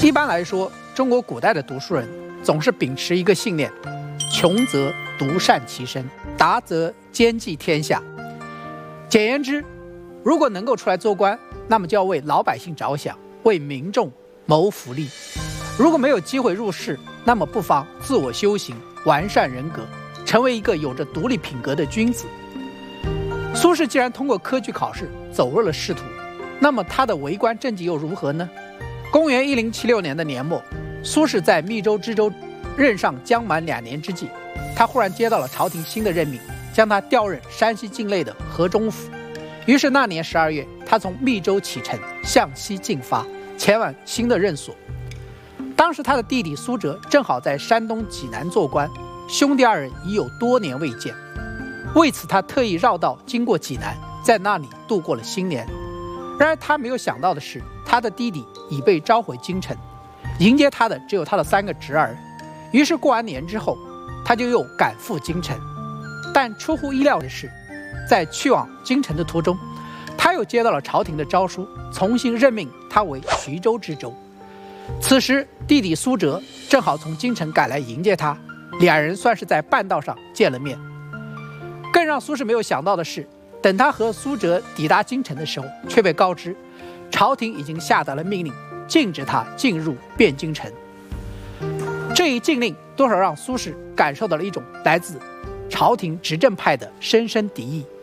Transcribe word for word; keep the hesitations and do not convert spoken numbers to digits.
一般来说，中国古代的读书人总是秉持一个信念：穷则独善其身，达则兼济天下。简言之，如果能够出来做官，那么就要为老百姓着想，为民众谋福利；如果没有机会入仕，那么不妨自我修行，完善人格，成为一个有着独立品格的君子。苏轼既然通过科举考试走入了仕途，那么他的为官政绩又如何呢？公元一零七六年的年末，苏轼在密州知州任上将满两年之际，他忽然接到了朝廷新的任命，将他调任山西境内的河中府。于是那年十二月，他从密州启程，向西进发，前往新的任所。当时他的弟弟苏辙正好在山东济南做官，兄弟二人已有多年未见，为此他特意绕道经过济南，在那里度过了新年。然而他没有想到的是，他的弟弟已被召回京城，迎接他的只有他的三个侄儿。于是过完年之后，他就又赶赴京城。但出乎意料的是，在去往京城的途中，他又接到了朝廷的诏书，重新任命他为徐州知州。此时弟弟苏辙正好从京城赶来迎接他，两人算是在半道上见了面。更让苏轼没有想到的是，等他和苏辙抵达京城的时候，却被告知朝廷已经下达了命令，禁止他进入汴京城。这一禁令多少让苏轼感受到了一种来自朝廷执政派的深深敌意。